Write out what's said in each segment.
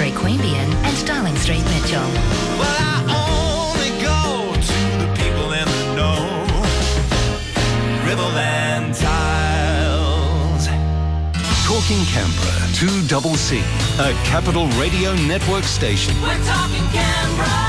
Street, Queanbeyan and Darling Street, Mitchell. Well, I only go to the people in the know. Riverland Tiles. Talking Canberra, 2CC, a Capital Radio Network station. We're talking Canberra.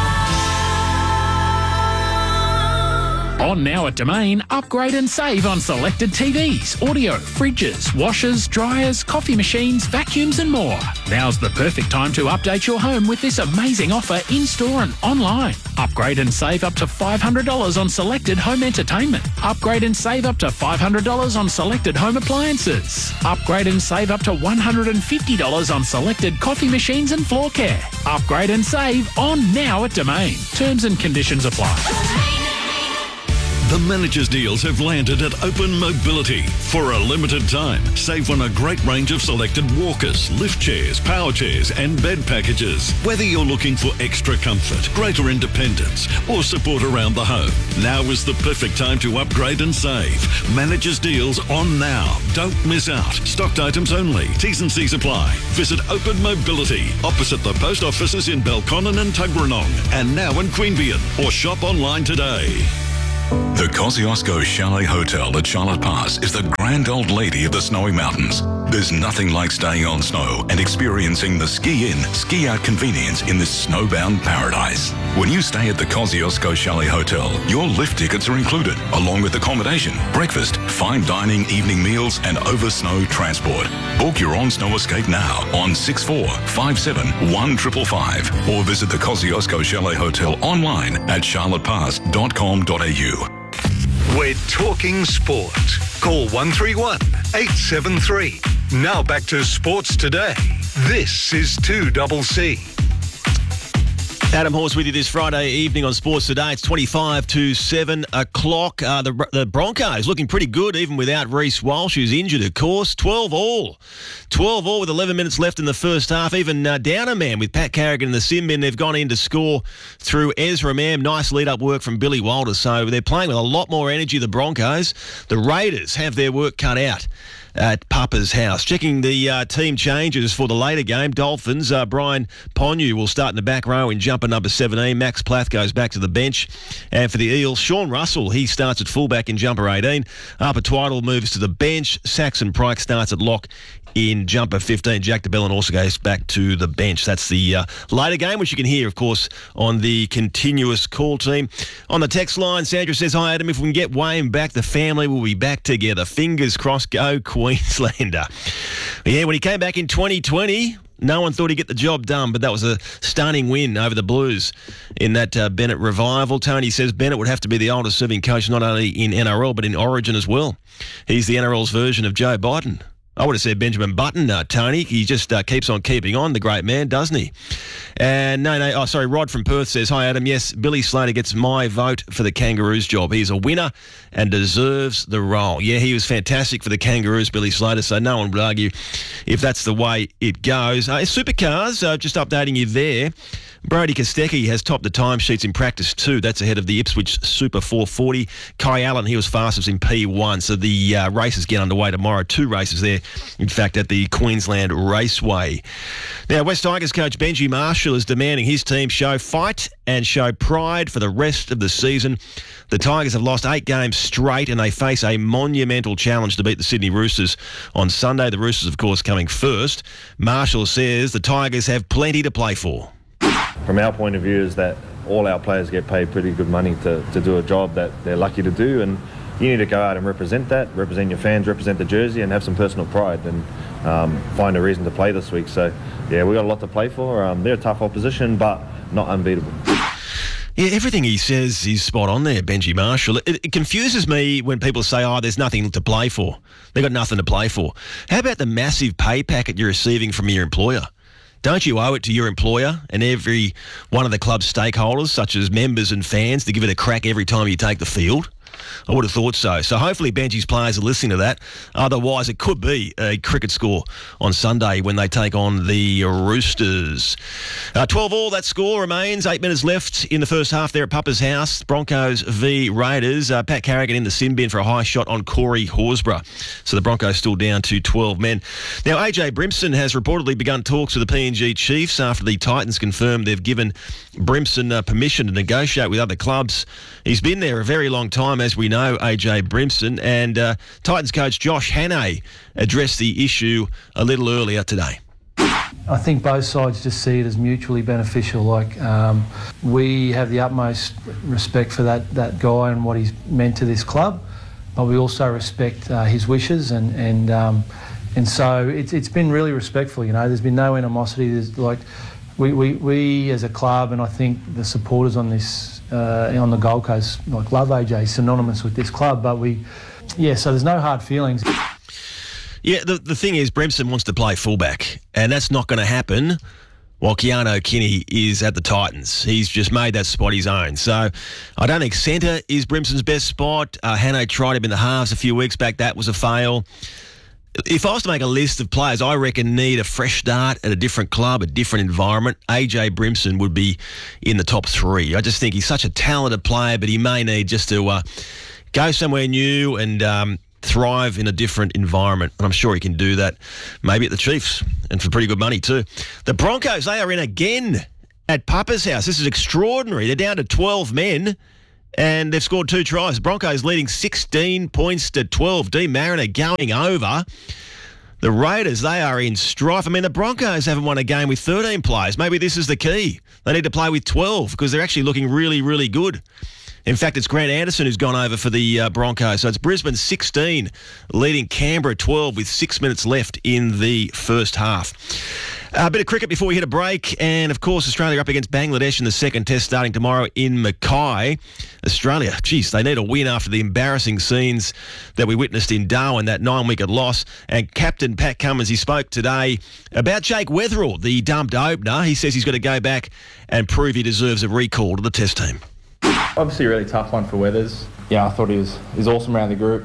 On now at Domain, upgrade and save on selected TVs, audio, fridges, washers, dryers, coffee machines, vacuums and more. Now's the perfect time to update your home with this amazing offer in-store and online. Upgrade and save up to $500 on selected home entertainment. Upgrade and save up to $500 on selected home appliances. Upgrade and save up to $150 on selected coffee machines and floor care. Upgrade and save on now at Domain. Terms and conditions apply. The managers' deals have landed at Open Mobility. For a limited time, save on a great range of selected walkers, lift chairs, power chairs and bed packages. Whether you're looking for extra comfort, greater independence or support around the home, now is the perfect time to upgrade and save. Managers' deals on now. Don't miss out. Stocked items only. T's and C's apply. Visit Open Mobility opposite the post offices in Belconnen and Tuggeranong and now in Queanbeyan, or shop online today. The Kosciuszko Chalet Hotel at Charlotte Pass is the grand old lady of the Snowy Mountains. There's nothing like staying on snow and experiencing the ski-in, ski-out convenience in this snowbound paradise. When you stay at the Kosciuszko Chalet Hotel, your lift tickets are included, along with accommodation, breakfast, fine dining, evening meals and over-snow transport. Book your on-snow escape now on 6457 1555 or visit the Kosciuszko Chalet Hotel online at charlottepass.com.au. We're talking sport. Call 131 873. Now back to Sports Today. This is 2CC. Adam Horse with you this Friday evening on Sports Today. It's 25 to 7 o'clock. The Broncos looking pretty good even without Reece Walsh, who's injured, of course. 12 all. 12 all with 11 minutes left in the first half. Even down a man with Pat Carrigan in the sin bin. They've gone in to score through Ezra Mam. Nice lead-up work from Billy Walters. So they're playing with a lot more energy, the Broncos. The Raiders have their work cut out at Papa's house. Checking the team changes for the later game. Dolphins, Brian Ponyu will start in the back row in jumper number 17. Max Plath goes back to the bench. And for the Eels, Sean Russell, he starts at fullback in jumper 18. Arpa Twiddle moves to the bench. Saxon Pryke starts at lock in jumper 15. Jack DeBellin also goes back to the bench. That's the later game, which you can hear, of course, on the continuous call team. On the text line, Sandra says, "Hi, Adam. If we can get Wayne back, the family will be back together. Fingers crossed, go Queenslander." Yeah, when he came back in 2020, no one thought he'd get the job done, but that was a stunning win over the Blues in that Bennett revival. Tony says Bennett would have to be the oldest serving coach, not only in NRL, but in Origin as well. He's the NRL's version of Joe Biden. I would have said Benjamin Button, Tony. He just keeps on keeping on, the great man, doesn't he? And Rod from Perth says, "Hi, Adam. Yes, Billy Slater gets my vote for the Kangaroos job. He's a winner and deserves the role." Yeah, he was fantastic for the Kangaroos, Billy Slater, so no one would argue if that's the way it goes. Supercars, just updating you there. Brody Kostecki has topped the timesheets in practice too. That's ahead of the Ipswich Super 440. Kai Allen, he was fastest in P1. So the races get underway tomorrow. 2 races there, in fact, at the Queensland Raceway. Now, West Tigers coach Benji Marshall is demanding his team show fight and show pride for the rest of the season. The Tigers have lost 8 games straight and they face a monumental challenge to beat the Sydney Roosters on Sunday. The Roosters, of course, coming first. Marshall says the Tigers have plenty to play for. From our point of view is that all our players get paid pretty good money to do a job that they're lucky to do, and you need to go out and represent that, represent your fans, represent the jersey and have some personal pride and find a reason to play this week. So, yeah, we got a lot to play for. They're a tough opposition, but not unbeatable. Yeah, everything he says is spot on there, Benji Marshall. It confuses me when people say, there's nothing to play for. They've got nothing to play for. How about the massive pay packet you're receiving from your employer? Don't you owe it to your employer and every one of the club's stakeholders, such as members and fans, to give it a crack every time you take the field? I would have thought so. So hopefully Benji's players are listening to that. Otherwise, it could be a cricket score on Sunday when they take on the Roosters. 12-all, that score remains. 8 minutes left in the first half there at Papa's house. Broncos v Raiders. Pat Carrigan in the sin bin for a high shot on Corey Horsburgh. So the Broncos still down to 12 men. Now, AJ Brimson has reportedly begun talks with the PNG Chiefs after the Titans confirmed they've given Brimson permission to negotiate with other clubs. He's been there a very long time, as we know, AJ Brimson, and Titans coach Josh Hannay addressed the issue a little earlier today. I think both sides just see it as mutually beneficial. We have the utmost respect for that guy and what he's meant to this club, but we also respect his wishes, and so it's been really respectful. There's been no animosity. There's we as a club, and I think the supporters on the Gold Coast love AJ, synonymous with this club. But so there's no hard feelings. Yeah, the thing is, Brimson wants to play fullback, and that's not going to happen while Keano Kinney is at the Titans. He's just made that spot his own. So I don't think centre is Brimson's best spot. Hannay tried him in the halves a few weeks back. That was a fail. If I was to make a list of players I reckon need a fresh start at a different club, a different environment, AJ Brimson would be in the top 3. I just think he's such a talented player, but he may need just to go somewhere new and thrive in a different environment. And I'm sure he can do that maybe at the Chiefs, and for pretty good money too. The Broncos, they are in again at Papa's house. This is extraordinary. They're down to 12 men. And they've scored 2 tries. Broncos leading 16 points to 12. Dean Mariner going over. The Raiders, they are in strife. I mean, the Broncos haven't won a game with 13 players. Maybe this is the key. They need to play with 12 because they're actually looking really, really good. In fact, it's Grant Anderson who's gone over for the Broncos. So it's Brisbane 16 leading Canberra 12 with 6 minutes left in the first half. A bit of cricket before we hit a break. And, of course, Australia up against Bangladesh in the second test starting tomorrow in Mackay. Australia, they need a win after the embarrassing scenes that we witnessed in Darwin, that 9-wicket loss. And Captain Pat Cummins, he spoke today about Jake Weatherall, the dumped opener. He says he's got to go back and prove he deserves a recall to the test team. Obviously a really tough one for Weathers. I thought he was awesome around the group.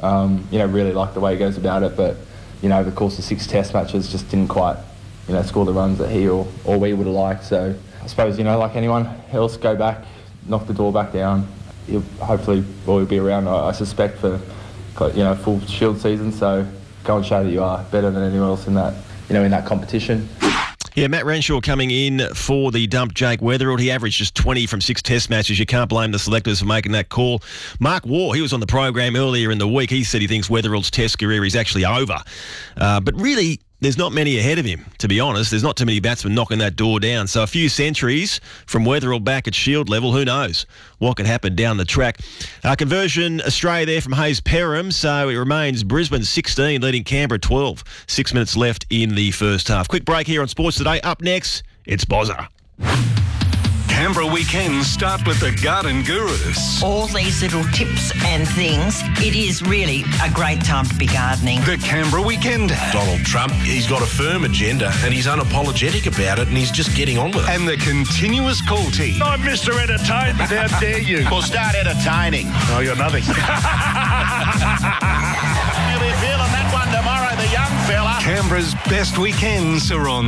Really liked the way he goes about it, but, over the course of 6 test matches just didn't quite score the runs that he or we would have liked. So I suppose, like anyone else, go back, knock the door back down. Hopefully we'll be around, I suspect, for full Shield season. So go and show that you are better than anyone else in that, in that competition. Yeah, Matt Renshaw coming in for the dumped Jake Weatherall. He averaged just 20 from 6 test matches. You can't blame the selectors for making that call. Mark Waugh, he was on the program earlier in the week. He said he thinks Weatherall's test career is actually over. But really, there's not many ahead of him, to be honest. There's not too many batsmen knocking that door down. So a few centuries from Weatherall back at Shield level, who knows what could happen down the track. Conversion Australia there from Hayes Perham. So it remains Brisbane 16 leading Canberra 12. 6 minutes left in the first half. Quick break here on Sports Today. Up next, it's Bozza. Canberra weekends start with the Garden Gurus. All these little tips and things, it is really a great time to be gardening. The Canberra Weekend. Donald Trump, he's got a firm agenda and he's unapologetic about it and he's just getting on with it. And the continuous call team. I'm Mr. Entertainment, how dare you? Well, start entertaining. Oh, you're nothing. You'll be feeling that one tomorrow, the young fella. Canberra's best weekends are on